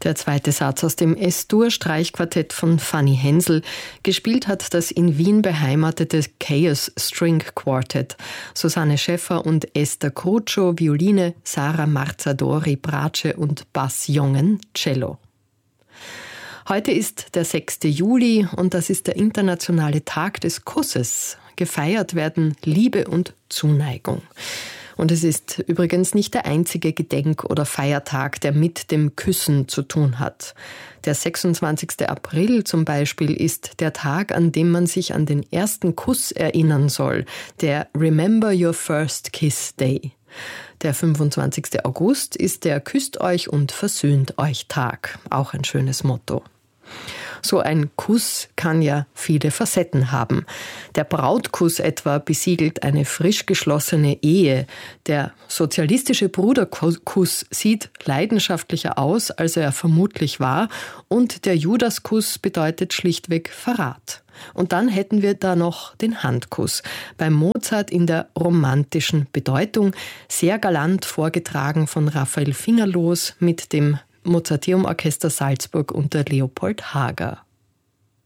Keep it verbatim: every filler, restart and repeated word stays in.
Der zweite Satz aus dem Es-Dur-Streichquartett von Fanny Hensel. Gespielt hat das in Wien beheimatete Chaos String Quartet. Susanne Schäffer und Esther Cruccio, Violine, Sarah Marzadori, Bratsche und Bass Jongen, Cello. Heute ist der sechste Juli und das ist der internationale Tag des Kusses. Gefeiert werden Liebe und Zuneigung. Und es ist übrigens nicht der einzige Gedenk- oder Feiertag, der mit dem Küssen zu tun hat. Der sechsundzwanzigste April zum Beispiel ist der Tag, an dem man sich an den ersten Kuss erinnern soll, der Remember Your First Kiss Day. Der fünfundzwanzigste August ist der Küsst euch und versöhnt euch Tag. Auch ein schönes Motto. So ein Kuss kann ja viele Facetten haben. Der Brautkuss etwa besiegelt eine frisch geschlossene Ehe. Der sozialistische Bruderkuss sieht leidenschaftlicher aus, als er vermutlich war. Und der Judaskuss bedeutet schlichtweg Verrat. Und dann hätten wir da noch den Handkuss. Bei Mozart in der romantischen Bedeutung, sehr galant vorgetragen von Raphael Fingerloos mit dem Mozarteum Orchester Salzburg unter Leopold Hager.